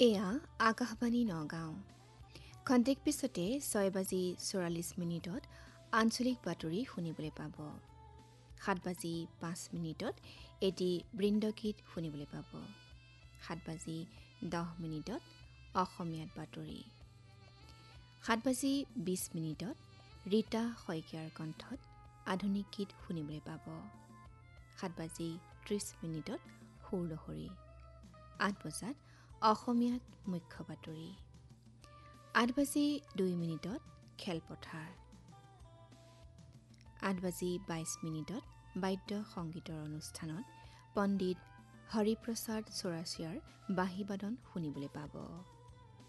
এয়া আকাশবাণী নগাঁও। খন্তেক পিছতে 6:44 আঞ্চলিক বাতৰি শুনিবলৈ পাব। 7:05 এটি বৃন্দগীত শুনিবলৈ পাব। 7:10 অসমীয়াত বাতৰি। 7:20 ৰীতা শইকীয়াৰ কণ্ঠত আধুনিক গীত শুনিবলৈ পাব। 7:30 সুৰলহৰী। 8 অসমীয়াত মুখ্য বাতৰি। 8:02 খেলপথাৰ। 8:22 বাদ্য সংগীতৰ অনুষ্ঠানত পণ্ডিত হৰিপ্ৰসাদ চৌৰাচিয়াৰ বাঁহীবাদন শুনিবলৈ পাব।